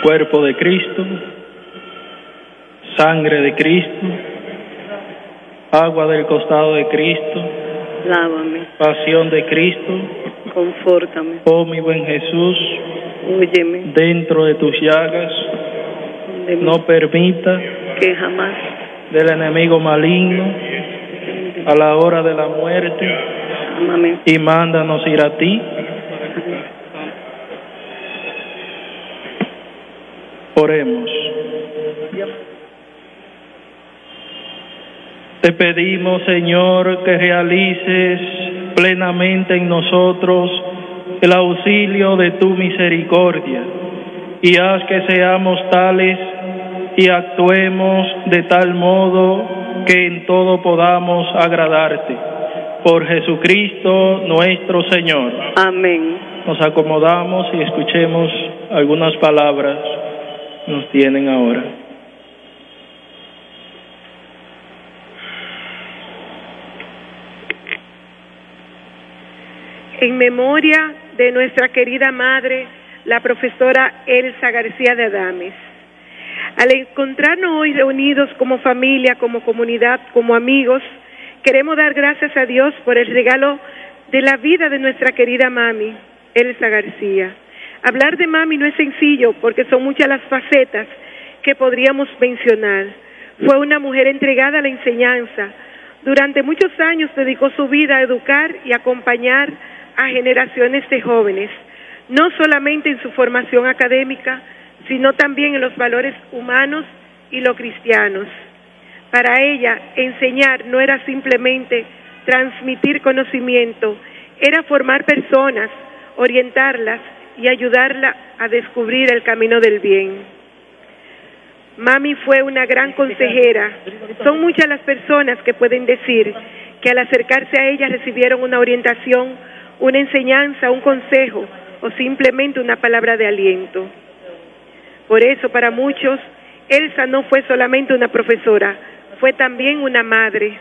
Cuerpo de Cristo, sangre de Cristo, agua del costado de Cristo, lávame, pasión de Cristo, confórtame, oh mi buen Jesús, óyeme, dentro de tus llagas, no permita que jamás del enemigo maligno a la hora de la muerte, amame, y mándanos ir a ti. Oremos. Te pedimos, Señor, que realices plenamente en nosotros el auxilio de tu misericordia y haz que seamos tales y actuemos de tal modo que en todo podamos agradarte. Por Jesucristo nuestro Señor. Amén. Nos acomodamos y escuchemos algunas palabras que nos tienen ahora. En memoria de nuestra querida madre, la profesora Elsa García de Adames. Al encontrarnos hoy reunidos como familia, como comunidad, como amigos, queremos dar gracias a Dios por el regalo de la vida de nuestra querida mami, Elsa García. Hablar de mami no es sencillo porque son muchas las facetas que podríamos mencionar. Fue una mujer entregada a la enseñanza. Durante muchos años dedicó su vida a educar y acompañar a generaciones de jóvenes, no solamente en su formación académica, sino también en los valores humanos y los cristianos. Para ella, enseñar no era simplemente transmitir conocimiento, era formar personas, orientarlas y ayudarlas a descubrir el camino del bien. Mami fue una gran consejera. Son muchas las personas que pueden decir que al acercarse a ella recibieron una orientación, una enseñanza, un consejo o simplemente una palabra de aliento. Por eso, para muchos, Elsa no fue solamente una profesora, fue también una madre.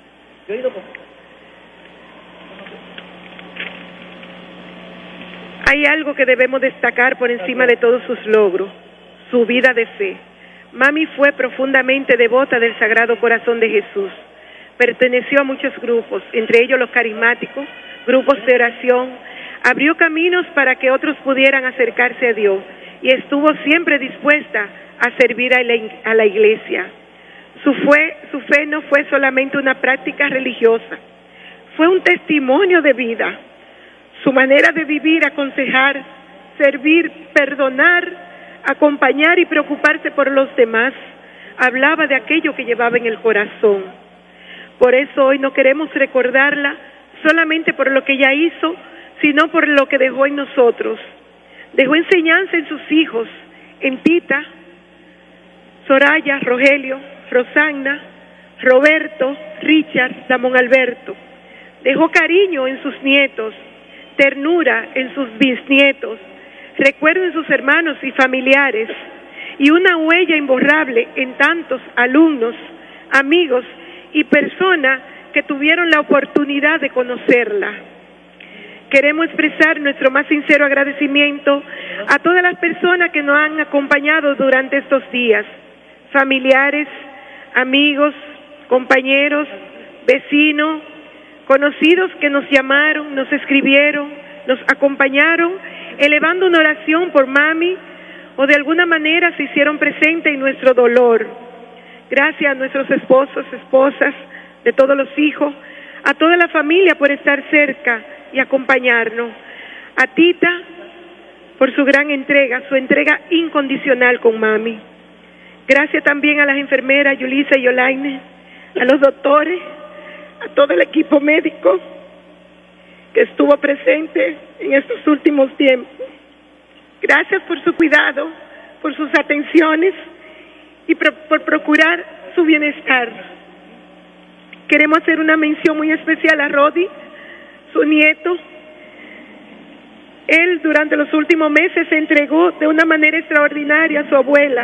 Hay algo que debemos destacar por encima de todos sus logros, su vida de fe. Mami fue profundamente devota del Sagrado Corazón de Jesús. Perteneció a muchos grupos, entre ellos los carismáticos, grupos de oración. Abrió caminos para que otros pudieran acercarse a Dios y estuvo siempre dispuesta a servir a la iglesia. Su fe no fue solamente una práctica religiosa, fue un testimonio de vida. Su manera de vivir, aconsejar, servir, perdonar, acompañar y preocuparse por los demás, hablaba de aquello que llevaba en el corazón. Por eso hoy no queremos recordarla solamente por lo que ella hizo, sino por lo que dejó en nosotros. Dejó enseñanza en sus hijos, en Tita, Soraya, Rogelio, Rosanna, Roberto, Richard, Ramón Alberto. Dejó cariño en sus nietos, ternura en sus bisnietos, recuerdo en sus hermanos y familiares, y una huella imborrable en tantos alumnos, amigos y personas que tuvieron la oportunidad de conocerla. Queremos expresar nuestro más sincero agradecimiento a todas las personas que nos han acompañado durante estos días, familiares, amigos, compañeros, vecinos, conocidos que nos llamaron, nos escribieron, nos acompañaron, elevando una oración por mami o de alguna manera se hicieron presentes en nuestro dolor. Gracias a nuestros esposos, esposas, de todos los hijos, a toda la familia por estar cerca y acompañarnos. A Tita por su gran entrega, su entrega incondicional con mami. Gracias también a las enfermeras Yulisa y Yolaine, a los doctores, a todo el equipo médico que estuvo presente en estos últimos tiempos. Gracias por su cuidado, por sus atenciones y por procurar su bienestar. Queremos hacer una mención muy especial a Rodi, su nieto. Él durante los últimos meses se entregó de una manera extraordinaria a su abuela.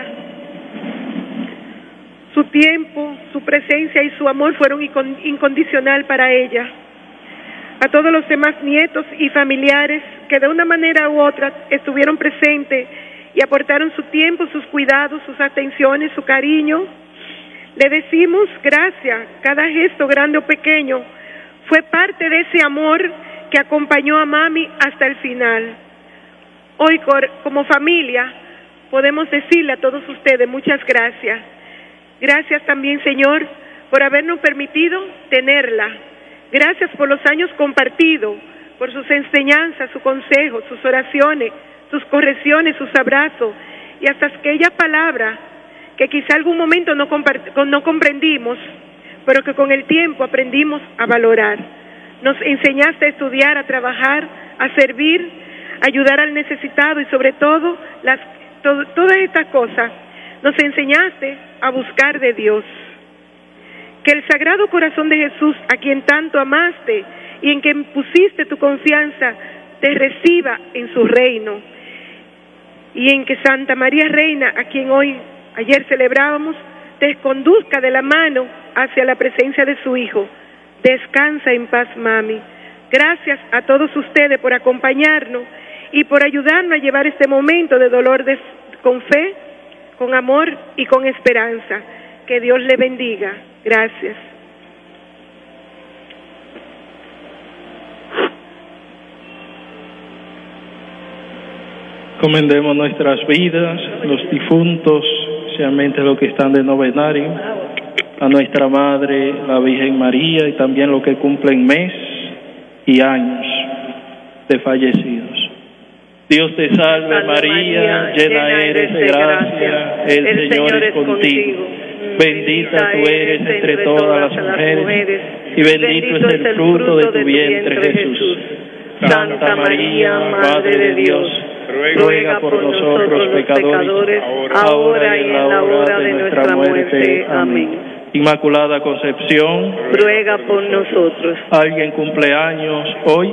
Su tiempo, su presencia y su amor fueron incondicional para ella. A todos los demás nietos y familiares que de una manera u otra estuvieron presentes y aportaron su tiempo, sus cuidados, sus atenciones, su cariño. Le decimos gracias. Cada gesto, grande o pequeño, fue parte de ese amor que acompañó a mami hasta el final. Hoy, como familia, podemos decirle a todos ustedes muchas gracias. Gracias también, Señor, por habernos permitido tenerla. Gracias por los años compartidos, por sus enseñanzas, sus consejos, sus oraciones, sus correcciones, sus abrazos y hasta aquella palabra que quizá algún momento no comprendimos, pero que con el tiempo aprendimos a valorar. Nos enseñaste a estudiar, a trabajar, a servir, a ayudar al necesitado y sobre todo todas estas cosas nos enseñaste a buscar de Dios. Que el Sagrado Corazón de Jesús, a quien tanto amaste y en quien pusiste tu confianza, te reciba en su reino. Y en que Santa María Reina, a quien ayer celebrábamos, te conduzca de la mano hacia la presencia de su Hijo. Descansa en paz, mami. Gracias a todos ustedes por acompañarnos y por ayudarnos a llevar este momento de dolor con fe, con amor y con esperanza. Que Dios le bendiga. Gracias. Comendemos nuestras vidas, los difuntos, especialmente los que están de novenario, a nuestra Madre, la Virgen María, y también los que cumplen mes y años de fallecidos. Dios te salve María, llena eres de gracia, el Señor es contigo. Bendita tú eres entre todas las mujeres, y bendito es el fruto de tu vientre, Jesús. Santa María, Madre de Dios, ruega por nosotros los pecadores, ahora y en la hora de nuestra muerte. Amén. Inmaculada Concepción, ruega por nosotros. ¿Alguien cumple años hoy?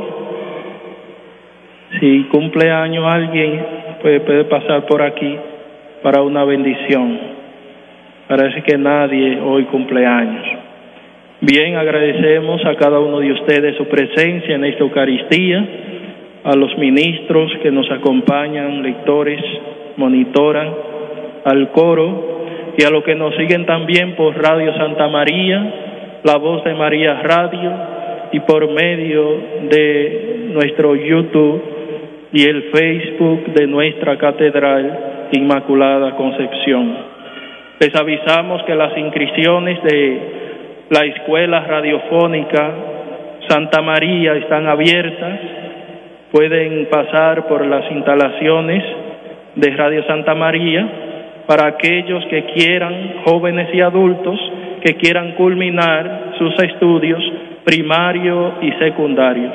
Si cumple años alguien, puede pasar por aquí para una bendición. Parece que nadie hoy cumple años. Bien, agradecemos a cada uno de ustedes su presencia en esta Eucaristía, a los ministros que nos acompañan, lectores, monitoran, al coro y a los que nos siguen también por Radio Santa María, La Voz de María Radio y por medio de nuestro YouTube y el Facebook de nuestra Catedral Inmaculada Concepción. Les avisamos que las inscripciones de la Escuela Radiofónica Santa María están abiertas. Pueden pasar por las instalaciones de Radio Santa María para aquellos que quieran, jóvenes y adultos, que quieran culminar sus estudios primarios y secundarios.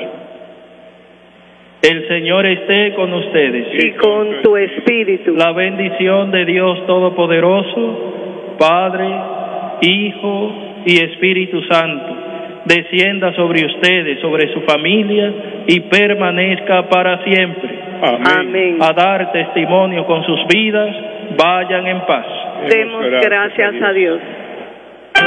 El Señor esté con ustedes. Y con tu espíritu. La bendición de Dios Todopoderoso, Padre, Hijo y Espíritu Santo, descienda sobre ustedes, sobre su familia y permanezca para siempre. Amén. A dar testimonio con sus vidas, vayan en paz. Demos gracias a Dios.